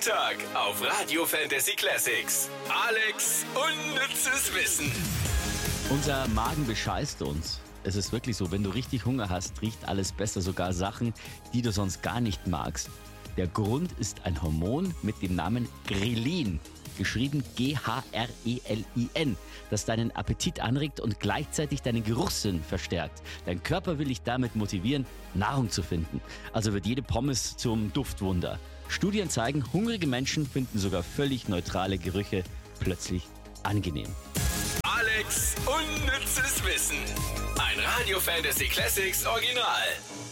Tag auf Radio Fantasy Classics. Alex unnützes Wissen. Unser Magen bescheißt uns. Es ist wirklich so, wenn du richtig Hunger hast, riecht alles besser, sogar Sachen, die du sonst gar nicht magst. Der Grund ist ein Hormon mit dem Namen Ghrelin, geschrieben G-H-R-E-L-I-N, das deinen Appetit anregt und gleichzeitig deinen Geruchssinn verstärkt. Dein Körper will dich damit motivieren, Nahrung zu finden. Also wird jede Pommes zum Duftwunder. Studien zeigen, hungrige Menschen finden sogar völlig neutrale Gerüche plötzlich angenehm. Alex unnützes Wissen. Ein Radio Fantasy Classics Original.